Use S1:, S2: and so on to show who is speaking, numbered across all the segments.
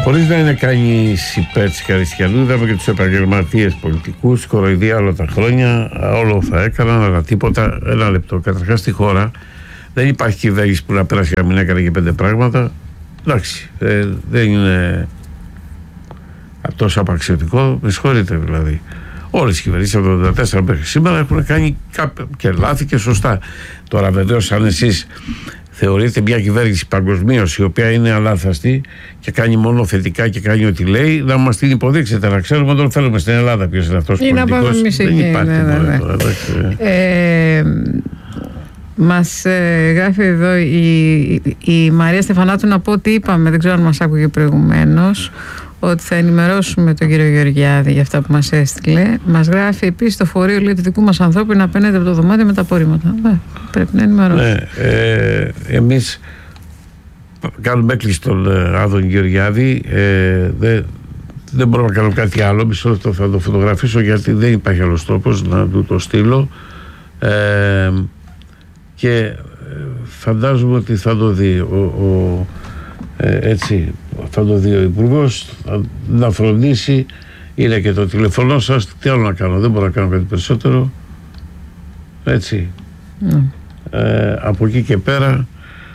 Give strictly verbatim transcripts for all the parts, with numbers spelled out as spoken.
S1: Χωρίς να είναι κανείς υπέρ της Καριστιανού, είδαμε και τους επαγγελματίες πολιτικούς, κοροϊδία όλα τα χρόνια, όλο θα έκαναν, αλλά τίποτα. Ένα λεπτό. Καταρχάς στη χώρα δεν υπάρχει κυβέρνηση που να πέρασε για μην έκανε και πέντε πράγματα. Εντάξει, ε, δεν είναι τόσο απαξιωτικό, με συγχωρείτε δηλαδή. Όλες οι κυβερνήσεις από το ογδόντα τέσσερα μέχρι σήμερα έχουν κάνει και λάθη και σωστά. Τώρα βεβαίως αν εσείς θεωρείται μια κυβέρνηση παγκοσμίως η οποία είναι αλάθαστη και κάνει μόνο θετικά και κάνει ό,τι λέει, να μας την υποδείξετε, να ξέρουμε όταν θέλουμε στην Ελλάδα ποιος είναι αυτός ο πολιτικός. Δεν υπάρχει ναι, ναι, ναι. Τώρα,
S2: ε, μας ε, γράφει εδώ η, η, η Μαρία Στεφανάτου να πω ότι είπαμε, δεν ξέρω αν μας άκουγε προηγουμένως, ότι θα ενημερώσουμε τον κύριο Γεωργιάδη για αυτά που μας έστειλε. Μας γράφει επίσης το φορείο λέει, του δικού μας ανθρώπου να παίρνετε από το δωμάτιο με τα απορρίμματα. Ε, πρέπει να ενημερώσουμε.
S1: Ναι, ε, εμείς κάνουμε έκκληση στον ε, Άδων Γεωργιάδη. Ε, δεν, δεν μπορούμε να κάνουμε κάτι άλλο. Μισό λεπτό θα το φωτογραφίσω γιατί δεν υπάρχει άλλος τρόπος να του το στείλω. Ε, και φαντάζομαι ότι θα το δει ο, ο ε, έτσι θα το δει ο Υπουργός, να φροντίσει. Είναι και το τηλεφωνό σας. Τι άλλο να κάνω, δεν μπορώ να κάνω κάτι περισσότερο. Έτσι. Mm. Ε, από εκεί και πέρα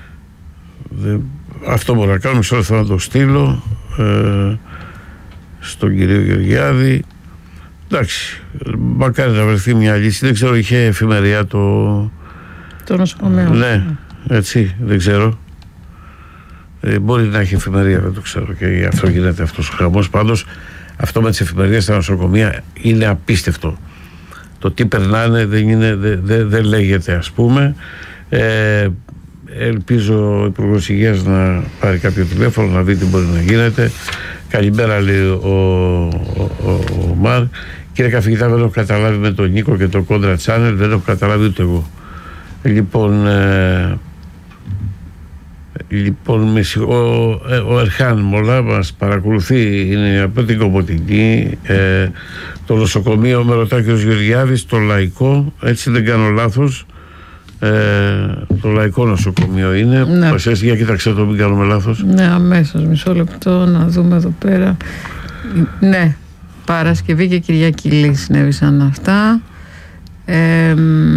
S1: δε, αυτό μπορώ να κάνω. Μισό λεπτό να το στείλω ε, στον κύριο Γεωργιάδη. Εντάξει, μακάρι να βρεθεί μια λύση. Δεν ξέρω, είχε εφημερία το
S2: το νοσοκομείο.
S1: Ναι, έτσι, δεν ξέρω. Ε, μπορεί να έχει εφημερία, δεν το ξέρω, και γι' αυτό γίνεται αυτός ο χαμός. Πάντως αυτό με τις εφημερίες στα νοσοκομεία είναι απίστευτο. Το τι περνάνε δεν, είναι, δεν, δεν, δεν λέγεται, ας πούμε. Ε, ελπίζω ο Υπουργός Υγείας να πάρει κάποιο τηλέφωνο να δει τι μπορεί να γίνεται. Καλημέρα, λέει ο, ο, ο, ο Μαρ. Κύριε καθηγητά, δεν έχω καταλάβει με τον Νίκο και το Κόντρα Channel, δεν έχω καταλάβει ούτε εγώ. Λοιπόν, ε, λοιπόν ο, ο Ερχάν Μολά μας παρακολουθεί, είναι από την Κομωτινή, ε, το νοσοκομείο, με ρωτάει και ο Γεωργιάδης, το Λαϊκό, έτσι δεν κάνω λάθος, ε, το Λαϊκό νοσοκομείο είναι.
S2: Ναι.
S1: Πασές, για κοίταξε το, μην κάνουμε λάθος.
S2: Ναι, αμέσως, μισό λεπτό να δούμε εδώ πέρα. Ναι, Παρασκευή και Κυριακή συνέβησαν αυτά. Ε,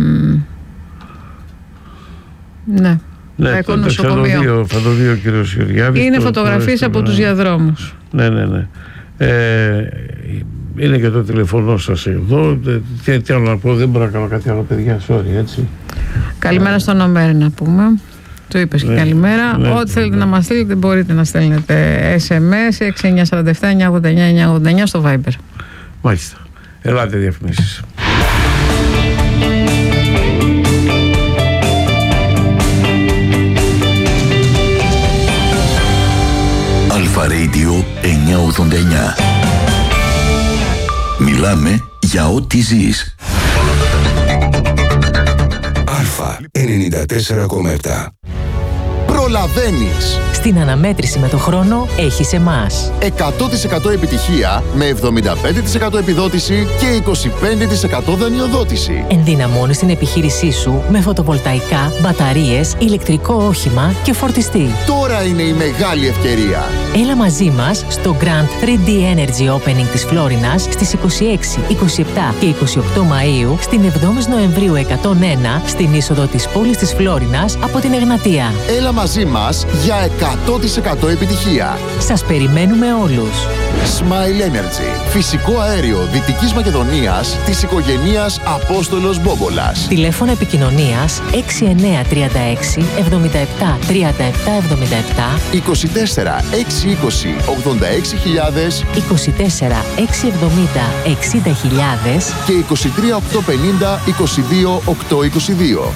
S2: ναι.
S1: Ναι, θα, το, θα, το δει, θα το δει ο κύριος Γεωργιάδης.
S2: Είναι το, φωτογραφίες το, από τους διαδρόμους.
S1: Ναι, ναι, ναι. Ε, είναι και το τηλεφωνό σας εδώ. Τι, τι άλλο να πω, δεν μπορώ να κάνω κάτι άλλο, παιδιά, sorry, έτσι.
S2: Καλημέρα στον Ομέρ να πούμε. Το είπες, ναι, και καλημέρα. Ναι, ό,τι θέλετε, ναι, να μας στείλετε μπορείτε να στέλνετε ες εμ ες έξι εννιά τέσσερα επτά εννιά ογδόντα εννιά εννιά ογδόντα εννιά στο Viber.
S1: Μάλιστα. Ελάτε διαφημίσεις.
S3: Αλφα Radio εννιακόσια ογδόντα εννιά. Μιλάμε για ό,τι ζεις. Αλφα ενενήντα τέσσερα κόμμα επτά. Προλαβαίνεις.
S4: Στην αναμέτρηση με το χρόνο έχεις εμάς.
S5: εκατό τοις εκατό επιτυχία με εβδομήντα πέντε τοις εκατό επιδότηση και είκοσι πέντε τοις εκατό δανειοδότηση.
S4: Ενδυναμώνεις την επιχείρησή σου με φωτοβολταϊκά, μπαταρίες, ηλεκτρικό όχημα και φορτιστή.
S5: Τώρα είναι η μεγάλη ευκαιρία.
S4: Έλα μαζί μας στο Grand θρι ντι Energy Opening της Φλόρινας στις είκοσι έξι, είκοσι επτά και είκοσι οκτώ Μαΐου, στην εβδόμη Νοεμβρίου εκατόν ένα, στην είσοδο της πόλης της Φλόρινας από την Εγνατία.
S5: Έλα μαζί μας για εκατό τοις εκατό επιτυχία.
S4: Σας περιμένουμε όλους.
S5: Smile Energy. Φυσικό αέριο Δυτικής Μακεδονίας της οικογένειας Απόστολος Μπόμπολας.
S4: Τηλέφωνο επικοινωνίας έξι εννιά τρία έξι εβδομήντα επτά τριάντα επτά εβδομήντα επτά,
S5: είκοσι τέσσερα έξι είκοσι ογδόντα έξι χιλιάδες,
S4: είκοσι τέσσερα έξι εβδομήντα εξήντα χιλιάδες
S5: και είκοσι τρία οκτακόσια πενήντα είκοσι δύο οκτακόσια είκοσι δύο.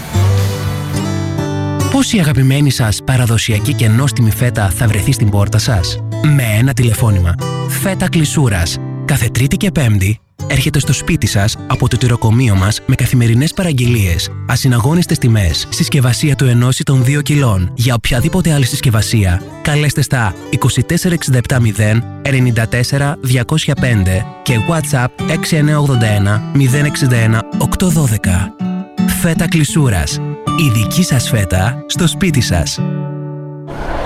S6: Πώς η αγαπημένη σας παραδοσιακή και νόστιμη φέτα θα βρεθεί στην πόρτα σας? Με ένα τηλεφώνημα. Φέτα Κλεισούρας. Κάθε Τρίτη και Πέμπτη έρχεται στο σπίτι σας από το τυροκομείο μας με καθημερινές παραγγελίες, ασυναγώνιστες τιμές, συσκευασία του ενός ή των δύο κιλών. Για οποιαδήποτε άλλη συσκευασία, καλέστε στα είκοσι τέσσερα εξήντα επτά μηδέν ενενήντα τέσσερα διακόσια πέντε και WhatsApp έξι εννιά ογδόντα ένα μηδέν εξήντα ένα οκτακόσια δώδεκα. Φέτα Κλεισούρας. Η δική σας φέτα στο σπίτι σας.
S7: Πού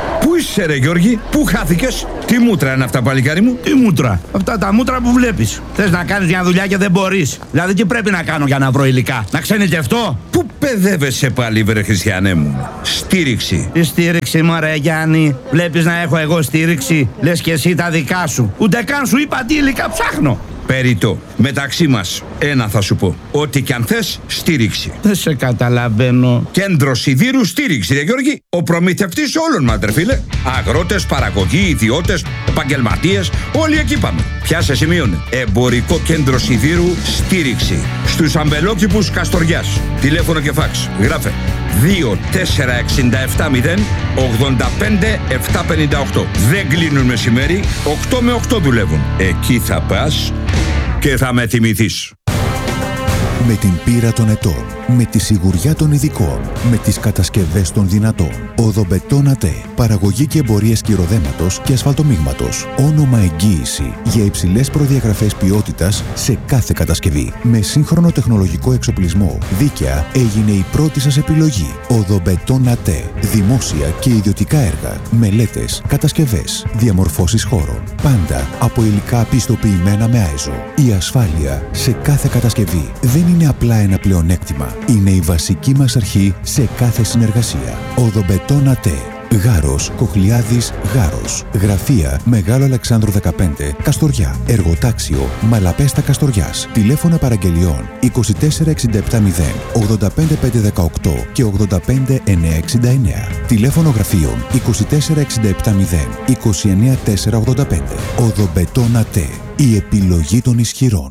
S7: Πού είσαι, ρε Γιώργη, πού χάθηκες? Τι μούτρα είναι αυτά, παλικάρι μου?
S8: Τι μούτρα? Αυτά τα μούτρα που βλέπεις. Θες να κάνεις μια δουλειά και δεν μπορείς. Δηλαδή τι πρέπει να κάνω για να βρω υλικά? Να ξενιτευτώ?
S7: Πού παιδεύεσαι πάλι, βρε Χριστιανέ μου? Στήριξη.
S8: Τι στήριξη, μωρέ Γιάννη? Βλέπεις να έχω εγώ στήριξη? Λες και εσύ τα δικά σου. Ούτε καν σου είπα τι υλικά ψάχνω.
S7: Περιττό. Μεταξύ μας, ένα θα σου πω. Ό,τι κι αν θες, στήριξη.
S8: Δεν σε καταλαβαίνω.
S7: Κέντρο Σιδήρου στήριξη, ρε Γιώργη. Ο προμηθευτής όλων μας, ρε φίλε. Αγρότες, παραγωγοί, ιδιώτες, επαγγελματίες, όλοι εκεί πάμε. Πιάσε σημείωνε. Εμπορικό κέντρο Σιδήρου στήριξη. Στους αμπελόκηπους Καστοριάς. Τηλέφωνο και φάξ. Γράφε δύο τέσσερα έξι επτά μηδέν ογδόντα πέντε επτακόσια πενήντα οκτώ. Δεν κλείνουν μεσημέρι, οκτώ με οκτώ δουλεύουν. Εκεί θα πας και θα με θυμηθείς.
S3: Με την πείρα των ετών, με τη σιγουριά των ειδικών, με τις κατασκευές των δυνατών. Οδομπετόν ΑΤΕ. Παραγωγή και εμπορία σκυροδέματος και ασφαλτομίγματος. Όνομα εγγύηση για υψηλές προδιαγραφές ποιότητας σε κάθε κατασκευή. Με σύγχρονο τεχνολογικό εξοπλισμό, δίκαια έγινε η πρώτη σας επιλογή. Οδομπετόν ΑΤΕ. Δημόσια και ιδιωτικά έργα, μελέτες, κατασκευές, διαμορφώσεις χώρων. Πάντα από υλικά πιστοποιημένα με άιζο. Η ασφάλεια σε κάθε κατασκευή δεν είναι απλά ένα πλεονέκτημα. Είναι η βασική μας αρχή σε κάθε συνεργασία. Οδομπετόν ΑΤΕ. Γάρος, Κοχλιάδης, Γάρος. Γραφεία Μεγάλο Αλεξάνδρου δεκαπέντε, Καστοριά. Εργοτάξιο Μαλαπέστα Καστοριάς. Τηλέφωνα παραγγελιών είκοσι τέσσερα εξήντα επτά μηδέν ογδόντα πέντε πεντακόσια δεκαοκτώ και ογδόντα πέντε εννιακόσια εξήντα εννέα. Τηλέφωνο γραφείων είκοσι τέσσερα εξήντα επτά μηδέν είκοσι εννέα τετρακόσια ογδόντα πέντε. Οδομπετόν ΑΤΕ. Η επιλογή των ισχυρών.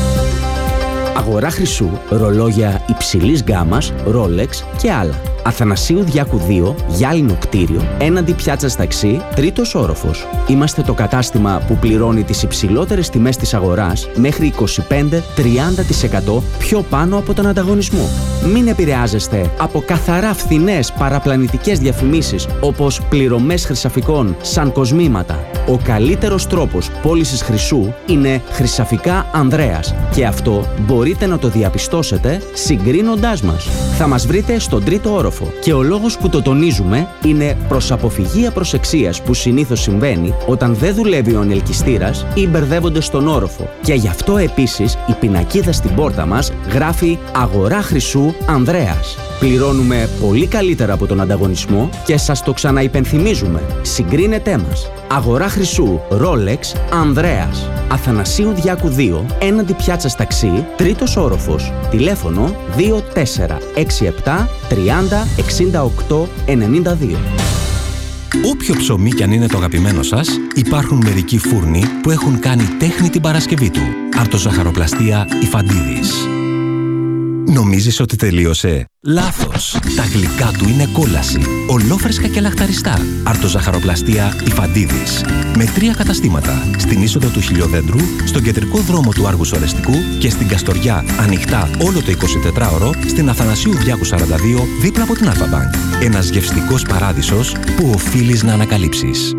S9: Αγορά χρυσού, ρολόγια υψηλής γκάμας, Rolex και άλλα. Αθανασίου Διάκου δύο, γυάλινο κτίριο, έναντι πιάτσας ταξί, τρίτος όροφος. Είμαστε το κατάστημα που πληρώνει τις υψηλότερες τιμές της αγοράς μέχρι είκοσι πέντε με τριάντα τοις εκατό πιο πάνω από τον ανταγωνισμό. Μην επηρεάζεστε από καθαρά φθηνές παραπλανητικές διαφημίσεις όπως πληρωμές χρυσαφικών σαν κοσμήματα. Ο καλύτερος τρόπος πώλησης χρυσού είναι Χρυσαφικά Ανδρέας και αυτό μπορείτε να το διαπιστώσετε συγκρίνοντάς μας. Θα μας βρείτε στον τρίτο όροφο και ο λόγος που το τονίζουμε είναι προς αποφυγή απροσεξίας που συνήθως συμβαίνει όταν δεν δουλεύει ο ανελκυστήρας ή μπερδεύονται στον όροφο. Και γι' αυτό επίσης η πινακίδα στην πόρτα μας γράφει «Αγορά χρυσού Ανδρέας». Πληρώνουμε πολύ καλύτερα από τον ανταγωνισμό και σας το ξαναυπενθυμίζουμε. Συγκρίνετέ μας. Αγορά χρυσού Rolex Ανδρέας. Αθανασίου Διάκου δύο, έναντι πιάτσας ταξί, τρίτος όροφος. Τηλέφωνο δύο τέσσερα έξι επτά τριάντα εξήντα οκτώ ενενήντα δύο.
S6: Όποιο ψωμί κι αν είναι το αγαπημένο σας, υπάρχουν μερικοί φούρνοι που έχουν κάνει τέχνη την Παρασκευή του. Αρτοζαχαροπλαστεία Ιφαντίδης. Νομίζεις ότι τελείωσε? Λάθος! Τα γλυκά του είναι κόλαση. Ολόφρεσκα και λαχταριστά. Αρτοζαχαροπλαστεία Ιφαντίδης. Με τρία καταστήματα. Στην είσοδο του Χιλιοδέντρου, στον κεντρικό δρόμο του Άργους Ορεστικού και στην Καστοριά, ανοιχτά όλο το εικοσιτετράωρο, στην Αθανασίου Διάκου σαράντα δύο, δίπλα από την Αλφα-Μπανκ. Ένας γευστικός παράδεισος που οφείλεις να ανακαλύψεις.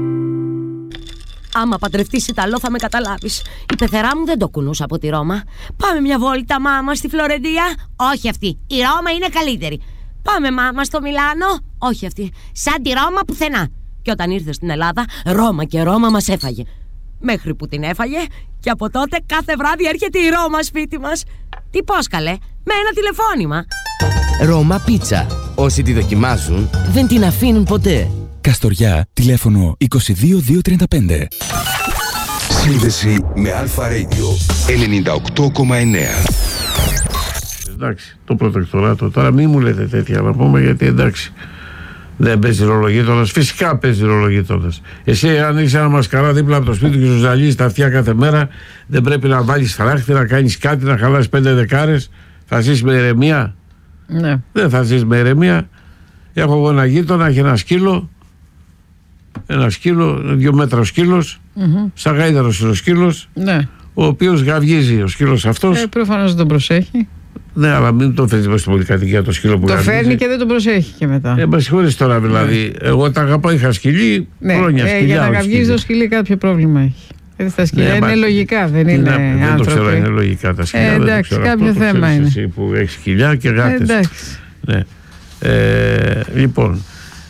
S10: Άμα παντρευτείς Ιταλό θα με καταλάβεις. Η πεθερά μου δεν το κουνούσε από τη Ρώμα. Πάμε μια βόλτα, μάμα, στη Φλωρεντία. Όχι αυτή. Η Ρώμα είναι καλύτερη. Πάμε, μάμα, στο Μιλάνο. Όχι αυτή. Σαν τη Ρώμα πουθενά. Και όταν ήρθε στην Ελλάδα, Ρώμα και Ρώμα μας έφαγε. Μέχρι που την έφαγε και από τότε κάθε βράδυ έρχεται η Ρώμα σπίτι μας. Τι πώς καλέ, με ένα τηλεφώνημα.
S11: Ρώμα πίτσα. Όσοι τη δοκιμάζουν δεν την αφήνουν ποτέ.
S12: Καστοριά, τηλέφωνο είκοσι δύο διακόσια τριάντα πέντε.
S3: Σύνδεση με Αλφα Radio ενενήντα οκτώ κόμμα εννέα.
S1: Εντάξει, το προτεκτοράτο. Τώρα μην μου λέτε τέτοια να πούμε, γιατί εντάξει, δεν παίζει ρόλο γείτονας. Φυσικά παίζει ρόλο γείτονας. Εσύ, αν είσαι ένα μασκαρά δίπλα από το σπίτι και σου ζαλίζει τα αυτιά κάθε μέρα, δεν πρέπει να βάλεις φράχτη, να κάνεις κάτι, να χαλάσεις πέντε δεκάρες? Θα ζεις με ηρεμία?
S2: Ναι.
S1: Δεν θα ζεις με ηρεμία. Έχω εγώ ένα γείτονα, έχει ένα σκύλο. Ένα σκύλο, δύο μέτρα ο σκύλος, mm-hmm. σαν γάιδαρος είναι ο σκύλος,
S2: ναι.
S1: ο οποίος γαυγίζει ο σκύλος αυτός.
S2: Ε, προφανώς δεν τον προσέχει.
S1: Ναι, αλλά μην το φέρνει στην πολυκατοικία το σκύλο που
S2: το
S1: γαυγίζει.
S2: φέρνει και δεν τον προσέχει και μετά.
S1: Ε, μα συγχωρείς τώρα δηλαδή. Ναι. Εγώ τα αγαπώ, είχα σκυλί,
S2: ναι.
S1: χρόνια
S2: ε,
S1: σκυλιά.
S2: Για να γαυγίζει το σκυλί κάποιο πρόβλημα έχει. Γιατί τα σκυλιά ναι, είναι μα... λογικά, δεν είναι
S1: να,
S2: άνθρωποι.
S1: Δεν το ξέρω, είναι λογικά τα σκυλιά.
S2: Ε, εντάξει,
S1: δεν το ξέρω,
S2: κάποιο
S1: αυτό,
S2: θέμα
S1: το
S2: είναι.
S1: Εσύ που έχει σκυλιά και γάτες.
S2: Ε, εντάξει.
S1: Ναι. Ε, λοιπόν,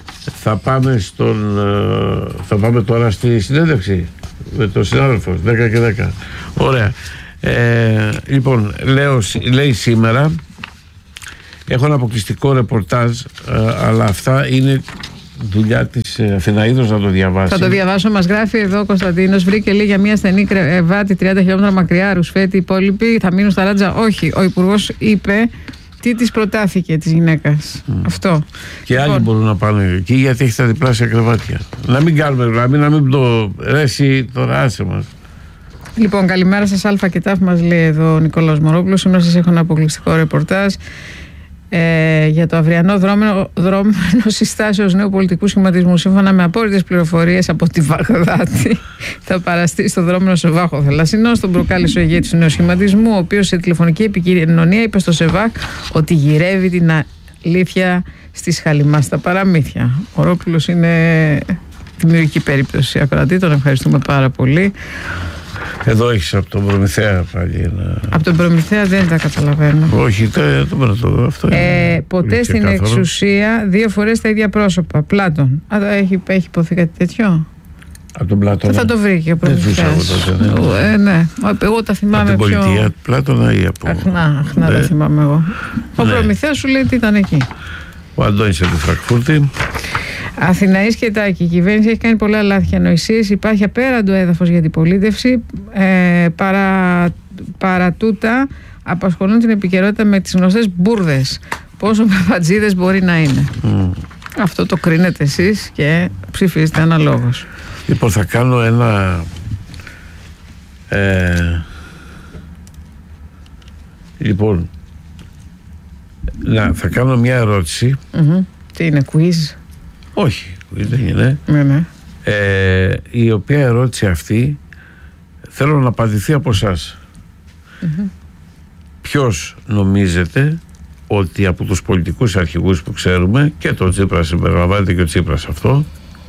S1: θα πάμε, στον, θα πάμε τώρα στη συνέντευξη με τον συνάδελφο δέκα και δέκα. Ωραία. Ε, λοιπόν, λέω, λέει σήμερα, έχω ένα αποκλειστικό ρεπορτάζ, ε, αλλά αυτά είναι δουλειά της Αθηναίδος να το διαβάσει.
S2: Θα το διαβάσω. Μας γράφει εδώ ο Κωνσταντίνος. Βρήκε λέει για μια στενή κρεβάτι τριάντα χιλιόμετρα μακριά, Ρουσφέτη. Οι υπόλοιποι θα μείνουν στα Ράτζα. Όχι. Ο Υπουργός είπε τι της προτάθηκε της γυναίκας. Mm. Αυτό.
S1: Και
S2: λοιπόν,
S1: άλλοι μπορούν να πάνε εκεί γιατί έχει τα διπλάσια κρεβάτια. Να μην κάνουμε δηλαδή, να μην το ρέσει τώρα, άσε μας.
S2: Λοιπόν, καλημέρα σας. Αλφα και Τάφ, μας λέει εδώ ο Νικόλαος Μωρόπουλος. Σήμερα σας έχω ένα αποκλειστικό ρεπορτάζ ε, για το αυριανό δρόμενο, δρόμενο συστάσεως νέου πολιτικού σχηματισμού. Σύμφωνα με απόρριτες πληροφορίες από τη Βαγδάτη, θα παραστεί στο δρόμενο Σεβάχο Θαλασσινό. Τον προκάλεσε ο ηγέτης του νέου σχηματισμού, ο οποίος σε τηλεφωνική επικοινωνία είπε στο Σεβάχ ότι γυρεύει την αλήθεια στις χαλιμά στα παραμύθια. Ο Μωρόπουλος είναι δημιουργική περίπτωση ακροατή. Τον ευχαριστούμε πάρα πολύ.
S1: Εδώ έχεις από τον Προμηθέα πάλι ένα...
S2: Από τον Προμηθέα δεν τα καταλαβαίνω.
S1: Όχι, το, το μπορώ να το δω αυτό.
S2: Ε, ποτέ στην καθόλου. Εξουσία δύο φορές τα ίδια πρόσωπα. Πλάτων. Α, έχει, έχει υποθεί κάτι τέτοιο.
S1: Από τον Πλάτωνα.
S2: Θα το βρει και ο Προμηθέας. Ναι. Ε, ναι. Εγώ τα θυμάμαι
S1: από
S2: πιο...
S1: Από την πολιτεία Πλάτωνα ή από...
S2: Αχνά, αχνά ναι. Τα θυμάμαι εγώ. Ο ναι. Προμηθέας σου λέει τι ήταν εκεί.
S1: Ο Αντώνης από τη Φραγκφούρτη.
S2: Αθηναής και Τάκη. Η κυβέρνηση έχει κάνει πολλά λάθη και ανοησίες. Υπάρχει απέραντο έδαφος για την πολίτευση. Ε, παρά, παρά τούτα, απασχολούν την επικαιρότητα με τις γνωστές μπουρδες. Πόσο παπατζίδες μπορεί να είναι. Mm. Αυτό το κρίνετε εσείς και ψηφίζετε αναλόγως.
S1: Λοιπόν, θα κάνω ένα. Ε, λοιπόν, να, θα κάνω μια ερώτηση.
S2: Mm-hmm. Τι είναι, quiz?
S1: Όχι, δεν είναι.
S2: Ναι, ναι.
S1: Ε, η οποία ερώτηση αυτή θέλω να απαντηθεί από εσάς. Mm-hmm. Ποιος νομίζετε ότι από τους πολιτικούς αρχηγούς που ξέρουμε, και το Τσίπρα συμπεριλαμβάνεται και ο Τσίπρας αυτό,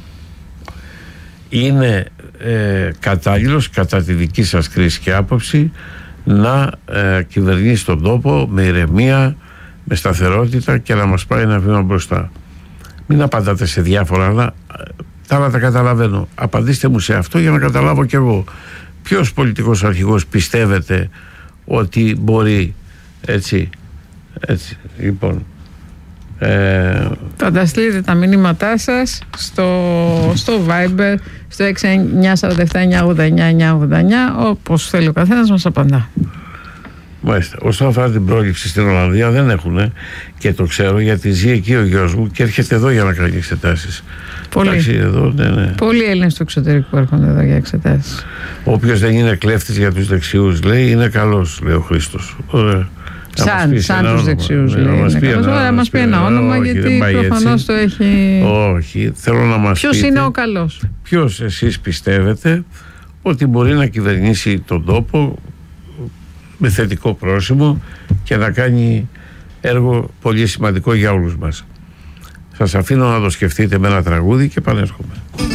S1: είναι ε, κατάλληλος κατά τη δική σας κρίση και άποψη να ε, κυβερνήσει τον τόπο με ηρεμία, με σταθερότητα και να μας πάει ένα βήμα μπροστά? Μην απαντάτε σε διάφορα, αλλά τα άλλα τα καταλαβαίνω. Απαντήστε μου σε αυτό για να καταλάβω κι εγώ. Ποιος πολιτικός αρχηγός πιστεύετε ότι μπορεί έτσι, έτσι, λοιπόν. Ε...
S2: Θα τα στείλετε τα μηνύματά σας στο, στο Viber, στο έξι εννιά τέσσερα επτά εννιά ογδόντα εννιά εννιά ογδόντα εννιά, όπως θέλει ο καθένας μας απαντά.
S1: Μάλιστα. Όσον αφορά την πρόληψη στην Ολλανδία, δεν έχουν, και το ξέρω γιατί ζει εκεί ο γιος μου και έρχεται εδώ για να κάνει εξετάσεις.
S2: Πολλοί.
S1: Εντάξει, εδώ, ναι, ναι.
S2: Πολλοί Έλληνες του εξωτερικού έρχονται εδώ για εξετάσεις.
S1: Όποιος δεν είναι κλέφτης για τους δεξιούς, λέει, είναι καλός, λέει ο Χρήστος. Ωραία.
S2: Σαν, σαν τους δεξιούς, λέει. Να μας πει ένα όνομα, γιατί προφανώς το έχει.
S1: Όχι, θέλω να μας πείτε.
S2: Ποιος είναι ο καλός?
S1: Ποιος εσείς πιστεύετε ότι μπορεί να κυβερνήσει τον τόπο με θετικό πρόσημο και να κάνει έργο πολύ σημαντικό για όλους μας? Σας αφήνω να το σκεφτείτε με ένα τραγούδι και πανέρχομαι.